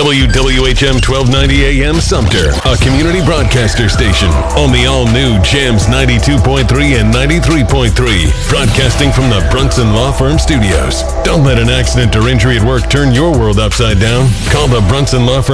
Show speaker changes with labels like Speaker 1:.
Speaker 1: WWHM 1290 AM Sumter, a community broadcaster station on the all-new Jams 92.3 and 93.3, broadcasting from the Brunson Law Firm Studios. Don't let an accident or injury at work turn your world upside down. Call the Brunson Law Firm